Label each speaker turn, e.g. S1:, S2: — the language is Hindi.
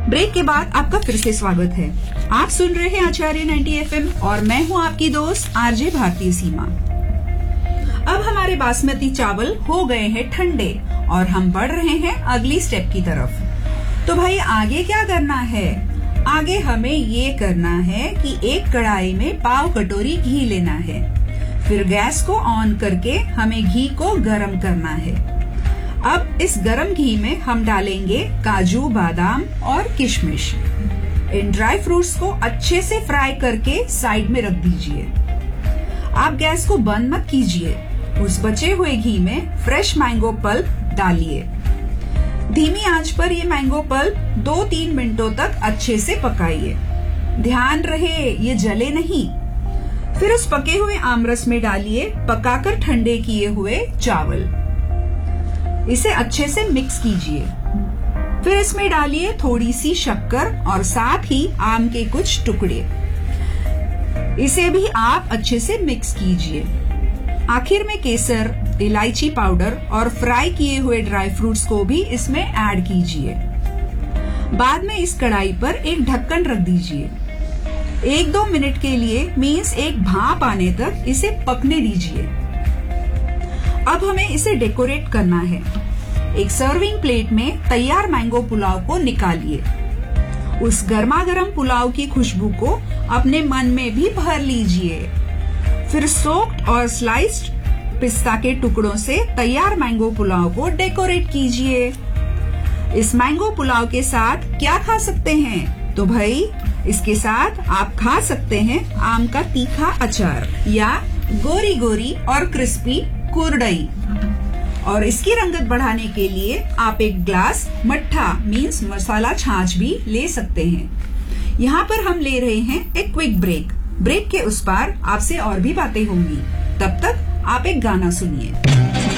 S1: ब्रेक के बाद आपका फिर से स्वागत है। आप सुन रहे हैं आचार्य 90 FM और मैं हूं आपकी दोस्त आरजे भारतीय सीमा। अब हमारे बासमती चावल हो गए हैं ठंडे और हम बढ़ रहे हैं अगली स्टेप की तरफ। तो भाई आगे क्या करना है? आगे हमें ये करना है कि एक कढ़ाई में पाव कटोरी घी लेना है। फिर गैस को ऑन करके हमें घी को गरम करना है। अब इस गरम घी में हम डालेंगे काजू, बादाम और किशमिश। इन ड्राई फ्रूट्स को अच्छे से फ्राई करके साइड में रख दीजिए। आप गैस को बंद मत कीजिए। उस बचे हुए घी में फ्रेश मैंगो पल्प डालिए। धीमी आंच पर ये मैंगो पल्प 2-3 मिनटों तक अच्छे से पकाइए। ध्यान रहे ये जले नहीं। फिर उस पके हुए आमरस में डालिए पकाकर ठंडे किए हुए चावल। इसे अच्छे से मिक्स कीजिए। फिर इसमें डालिए थोड़ी सी शक्कर और साथ ही आम के कुछ टुकड़े। इसे भी आप अच्छे से मिक्स कीजिए। आखिर में केसर, इलायची पाउडर और फ्राई किए हुए ड्राई फ्रूट्स को भी इसमें ऐड कीजिए। बाद में इस कढ़ाई पर एक ढक्कन रख दीजिए। 1-2 मिनट के लिए मीन्स एक भाप आने तक इसे पकने दीजिए। अब हमें इसे डेकोरेट करना है। एक सर्विंग प्लेट में तैयार मैंगो पुलाव को निकालिए। उस गर्मा गर्म पुलाव की खुशबू को अपने मन में भी भर लीजिए। फिर सोक्ड और स्लाइस्ड पिस्ता के टुकड़ों से तैयार मैंगो पुलाव को डेकोरेट कीजिए। इस मैंगो पुलाव के साथ क्या खा सकते हैं? तो भाई इसके साथ आप खा सकते हैं आम का तीखा अचार या गोरी गोरी और क्रिस्पी कुरडई। और इसकी रंगत बढ़ाने के लिए आप एक ग्लास मट्ठा मीन्स मसाला छाछ भी ले सकते हैं। यहाँ पर हम ले रहे हैं एक क्विक ब्रेक। ब्रेक के उस पार आपसे और भी बातें होंगी। तब तक आप एक गाना सुनिए।